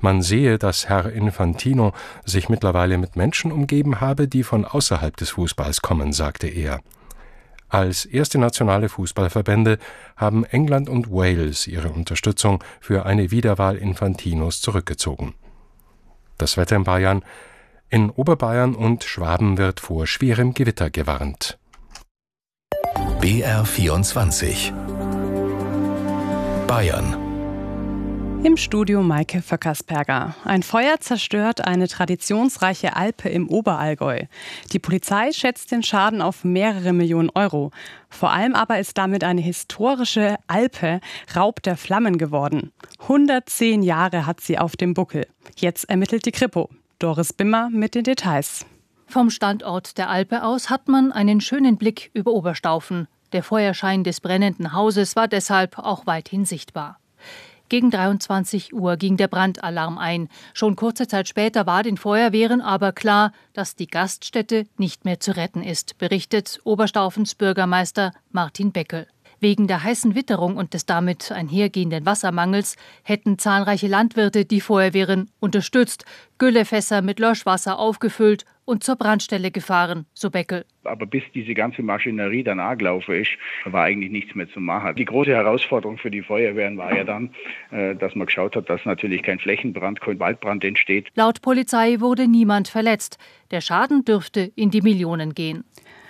Man sehe, dass Herr Infantino sich mittlerweile mit Menschen umgeben habe, die von außerhalb des Fußballs kommen, sagte er. Als erste nationale Fußballverbände haben England und Wales ihre Unterstützung für eine Wiederwahl Infantinos zurückgezogen. Das Wetter in Bayern: In Oberbayern und Schwaben wird vor schwerem Gewitter gewarnt. BR24 Bayern. Im Studio Maike Vöckersperger. Ein Feuer zerstört eine traditionsreiche Alpe im Oberallgäu. Die Polizei schätzt den Schaden auf mehrere Millionen Euro. Vor allem aber ist damit eine historische Alpe Raub der Flammen geworden. 110 Jahre hat sie auf dem Buckel. Jetzt ermittelt die Kripo. Doris Bimmer mit den Details. Vom Standort der Alpe aus hat man einen schönen Blick über Oberstaufen. Der Feuerschein des brennenden Hauses war deshalb auch weithin sichtbar. Gegen 23 Uhr ging der Brandalarm ein. Schon kurze Zeit später war den Feuerwehren aber klar, dass die Gaststätte nicht mehr zu retten ist, berichtet Oberstaufens Bürgermeister Martin Beckel. Wegen der heißen Witterung und des damit einhergehenden Wassermangels hätten zahlreiche Landwirte die Feuerwehren unterstützt, Güllefässer mit Löschwasser aufgefüllt und zur Brandstelle gefahren, so Beckel. Aber bis diese ganze Maschinerie dann angelaufen ist, war eigentlich nichts mehr zu machen. Die große Herausforderung für die Feuerwehren war ja dann, dass man geschaut hat, dass natürlich kein Flächenbrand, kein Waldbrand entsteht. Laut Polizei wurde niemand verletzt. Der Schaden dürfte in die Millionen gehen.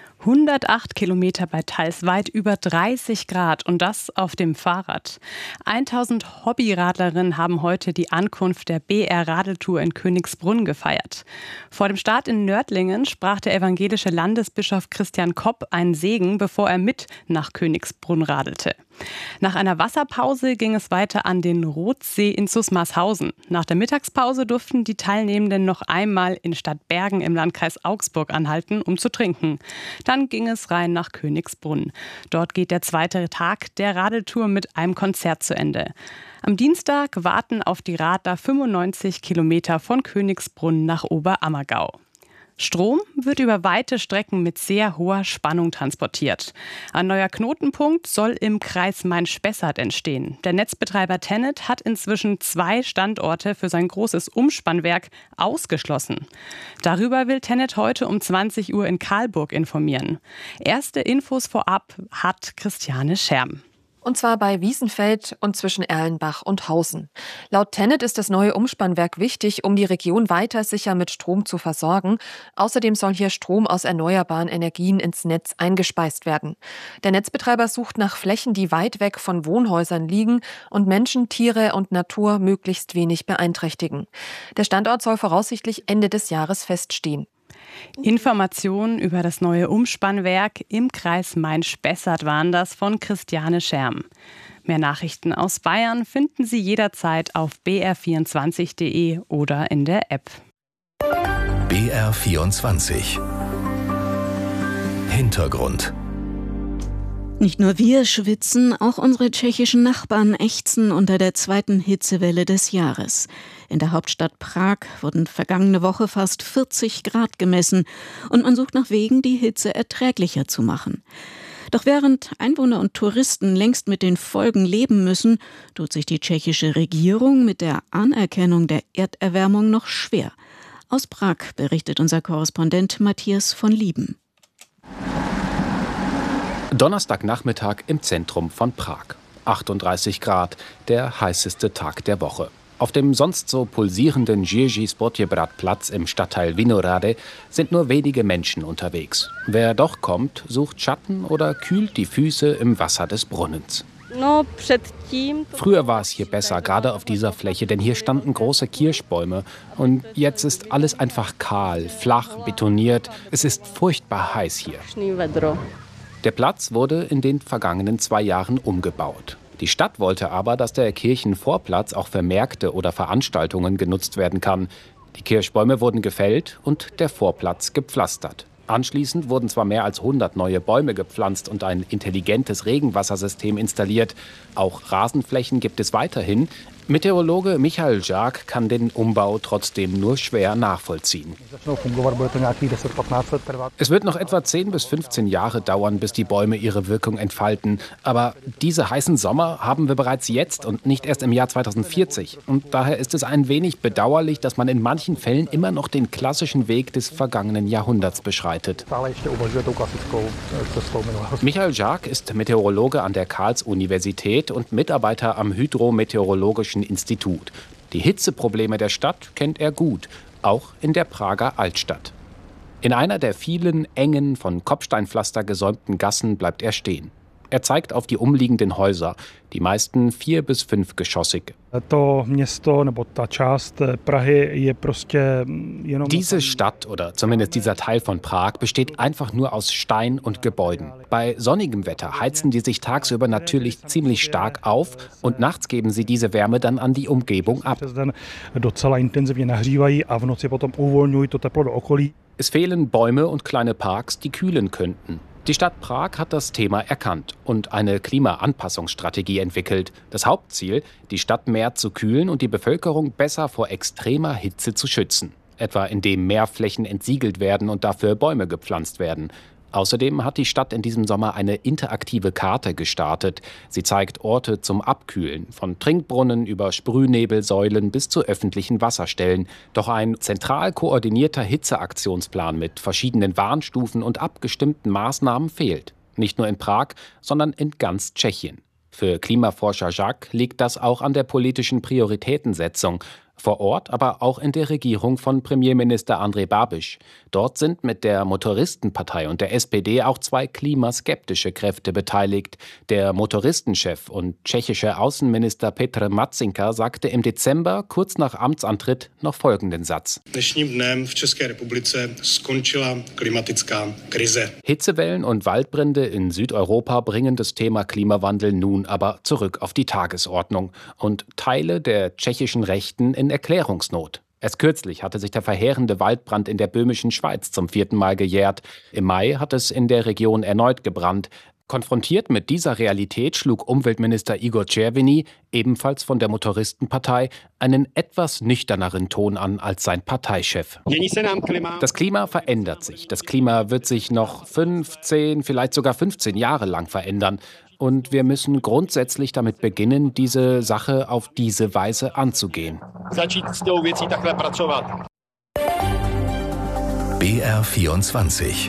108 Kilometer bei teils weit über 30 Grad und das auf dem Fahrrad. 1000 Hobbyradlerinnen haben heute die Ankunft der BR-Radeltour in Königsbrunn gefeiert. Vor dem Start in Nördlingen sprach der evangelische Landesbischof Christian Kopp einen Segen, bevor er mit nach Königsbrunn radelte. Nach einer Wasserpause ging es weiter an den Rothsee in Susmarshausen. Nach der Mittagspause durften die Teilnehmenden noch einmal in Stadt Bergen im Landkreis Augsburg anhalten, um zu trinken. Dann ging es rein nach Königsbrunn. Dort geht der zweite Tag der Radeltour mit einem Konzert zu Ende. Am Dienstag warten auf die Radler 95 Kilometer von Königsbrunn nach Oberammergau. Strom wird über weite Strecken mit sehr hoher Spannung transportiert. Ein neuer Knotenpunkt soll im Kreis Main-Spessart entstehen. Der Netzbetreiber TenneT hat inzwischen 2 Standorte für sein großes Umspannwerk ausgeschlossen. Darüber will TenneT heute um 20 Uhr in Karlburg informieren. Erste Infos vorab hat Christiane Scherm. Und zwar bei Wiesenfeld und zwischen Erlenbach und Hausen. Laut TenneT ist das neue Umspannwerk wichtig, um die Region weiter sicher mit Strom zu versorgen. Außerdem soll hier Strom aus erneuerbaren Energien ins Netz eingespeist werden. Der Netzbetreiber sucht nach Flächen, die weit weg von Wohnhäusern liegen und Menschen, Tiere und Natur möglichst wenig beeinträchtigen. Der Standort soll voraussichtlich Ende des Jahres feststehen. Informationen über das neue Umspannwerk im Kreis Main-Spessart waren das von Christiane Scherm. Mehr Nachrichten aus Bayern finden Sie jederzeit auf br24.de oder in der App. BR24 Hintergrund. Nicht nur wir schwitzen, auch unsere tschechischen Nachbarn ächzen unter der zweiten Hitzewelle des Jahres. In der Hauptstadt Prag wurden vergangene Woche fast 40 Grad gemessen und man sucht nach Wegen, die Hitze erträglicher zu machen. Doch während Einwohner und Touristen längst mit den Folgen leben müssen, tut sich die tschechische Regierung mit der Anerkennung der Erderwärmung noch schwer. Aus Prag berichtet unser Korrespondent Matthias von Lieben. Donnerstagnachmittag im Zentrum von Prag. 38 Grad, der heißeste Tag der Woche. Auf dem sonst so pulsierenden Jiří-Spotjebrad-Platz im Stadtteil Vinohrady sind nur wenige Menschen unterwegs. Wer doch kommt, sucht Schatten oder kühlt die Füße im Wasser des Brunnens. Früher war es hier besser, gerade auf dieser Fläche, denn hier standen große Kirschbäume. Und jetzt ist alles einfach kahl, flach, betoniert. Es ist furchtbar heiß hier. Der Platz wurde in den vergangenen 2 Jahren umgebaut. Die Stadt wollte aber, dass der Kirchenvorplatz auch für Märkte oder Veranstaltungen genutzt werden kann. Die Kirschbäume wurden gefällt und der Vorplatz gepflastert. Anschließend wurden zwar mehr als 100 neue Bäume gepflanzt und ein intelligentes Regenwassersystem installiert. Auch Rasenflächen gibt es weiterhin, Meteorologe Michael Žák kann den Umbau trotzdem nur schwer nachvollziehen. Es wird noch etwa 10 bis 15 Jahre dauern, bis die Bäume ihre Wirkung entfalten. Aber diese heißen Sommer haben wir bereits jetzt und nicht erst im Jahr 2040. Und daher ist es ein wenig bedauerlich, dass man in manchen Fällen immer noch den klassischen Weg des vergangenen Jahrhunderts beschreitet. Michael Žák ist Meteorologe an der Karls-Universität und Mitarbeiter am Hydrometeorologischen Institut. Die Hitzeprobleme der Stadt kennt er gut, auch in der Prager Altstadt. In einer der vielen engen, von Kopfsteinpflaster gesäumten Gassen bleibt er stehen. Er zeigt auf die umliegenden Häuser, die meisten 4- bis 5-geschossig. Diese Stadt oder zumindest dieser Teil von Prag besteht einfach nur aus Stein und Gebäuden. Bei sonnigem Wetter heizen die sich tagsüber natürlich ziemlich stark auf und nachts geben sie diese Wärme dann an die Umgebung ab. Es fehlen Bäume und kleine Parks, die kühlen könnten. Die Stadt Prag hat das Thema erkannt und eine Klimaanpassungsstrategie entwickelt. Das Hauptziel, die Stadt mehr zu kühlen und die Bevölkerung besser vor extremer Hitze zu schützen. Etwa indem mehr Flächen entsiegelt werden und dafür Bäume gepflanzt werden. Außerdem hat die Stadt in diesem Sommer eine interaktive Karte gestartet. Sie zeigt Orte zum Abkühlen, von Trinkbrunnen über Sprühnebelsäulen bis zu öffentlichen Wasserstellen. Doch ein zentral koordinierter Hitzeaktionsplan mit verschiedenen Warnstufen und abgestimmten Maßnahmen fehlt. Nicht nur in Prag, sondern in ganz Tschechien. Für Klimaforscher Žák liegt das auch an der politischen Prioritätensetzung. Vor Ort, aber auch in der Regierung von Premierminister Andrej Babiš. Dort sind mit der Motoristenpartei und der SPD auch 2 klimaskeptische Kräfte beteiligt. Der Motoristenchef und tschechische Außenminister Petr Matzinka sagte im Dezember, kurz nach Amtsantritt, noch folgenden Satz. Hitzewellen und Waldbrände in Südeuropa bringen das Thema Klimawandel nun aber zurück auf die Tagesordnung. Und Teile der tschechischen Rechten in Erklärungsnot. Erst kürzlich hatte sich der verheerende Waldbrand in der böhmischen Schweiz zum 4. Mal gejährt. Im Mai hat es in der Region erneut gebrannt. Konfrontiert mit dieser Realität schlug Umweltminister Igor Červený, ebenfalls von der Motoristenpartei, einen etwas nüchterneren Ton an als sein Parteichef. Das Klima verändert sich. Das Klima wird sich noch 15, vielleicht sogar 15 Jahre lang verändern. Und wir müssen grundsätzlich damit beginnen, diese Sache auf diese Weise anzugehen. BR24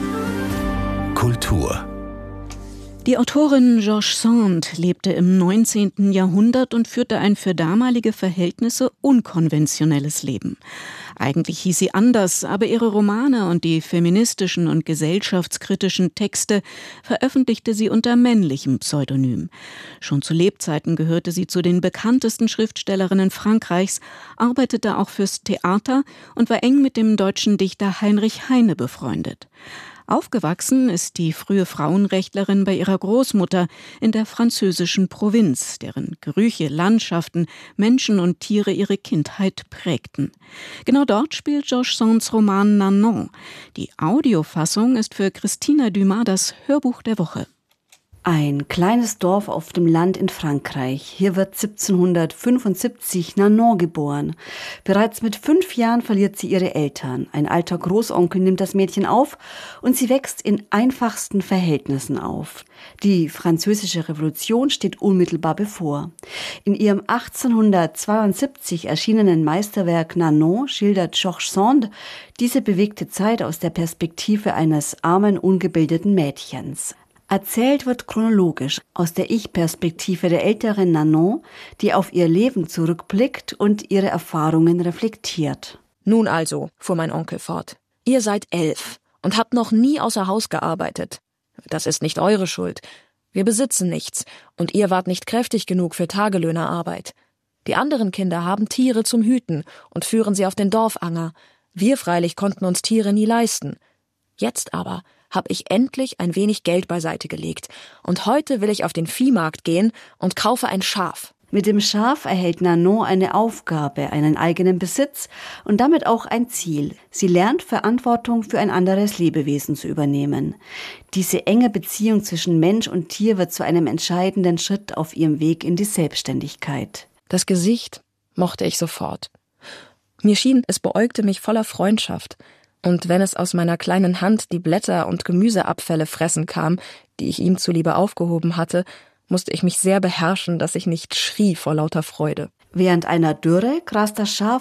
Kultur. Die Autorin George Sand lebte im 19. Jahrhundert und führte ein für damalige Verhältnisse unkonventionelles Leben. Eigentlich hieß sie anders, aber ihre Romane und die feministischen und gesellschaftskritischen Texte veröffentlichte sie unter männlichem Pseudonym. Schon zu Lebzeiten gehörte sie zu den bekanntesten Schriftstellerinnen Frankreichs, arbeitete auch fürs Theater und war eng mit dem deutschen Dichter Heinrich Heine befreundet. Aufgewachsen ist die frühe Frauenrechtlerin bei ihrer Großmutter in der französischen Provinz, deren Gerüche, Landschaften, Menschen und Tiere ihre Kindheit prägten. Genau dort spielt George Sands Roman Nanon. Die Audiofassung ist für Christina Dumas das Hörbuch der Woche. Ein kleines Dorf auf dem Land in Frankreich. Hier wird 1775 Nanon geboren. Bereits mit 5 Jahren verliert sie ihre Eltern. Ein alter Großonkel nimmt das Mädchen auf und sie wächst in einfachsten Verhältnissen auf. Die Französische Revolution steht unmittelbar bevor. In ihrem 1872 erschienenen Meisterwerk Nanon schildert George Sand diese bewegte Zeit aus der Perspektive eines armen, ungebildeten Mädchens. Erzählt wird chronologisch aus der Ich-Perspektive der älteren Nanon, die auf ihr Leben zurückblickt und ihre Erfahrungen reflektiert. Nun also, fuhr mein Onkel fort, ihr seid 11 und habt noch nie außer Haus gearbeitet. Das ist nicht eure Schuld. Wir besitzen nichts und ihr wart nicht kräftig genug für Tagelöhnerarbeit. Die anderen Kinder haben Tiere zum Hüten und führen sie auf den Dorfanger. Wir freilich konnten uns Tiere nie leisten. Jetzt aber habe ich endlich ein wenig Geld beiseite gelegt. Und heute will ich auf den Viehmarkt gehen und kaufe ein Schaf. Mit dem Schaf erhält Nanon eine Aufgabe, einen eigenen Besitz und damit auch ein Ziel. Sie lernt, Verantwortung für ein anderes Lebewesen zu übernehmen. Diese enge Beziehung zwischen Mensch und Tier wird zu einem entscheidenden Schritt auf ihrem Weg in die Selbstständigkeit. Das Gesicht mochte ich sofort. Mir schien, es beäugte mich voller Freundschaft. Und wenn es aus meiner kleinen Hand die Blätter und Gemüseabfälle fressen kam, die ich ihm zuliebe aufgehoben hatte, musste ich mich sehr beherrschen, dass ich nicht schrie vor lauter Freude. Während einer Dürre grast das Schaf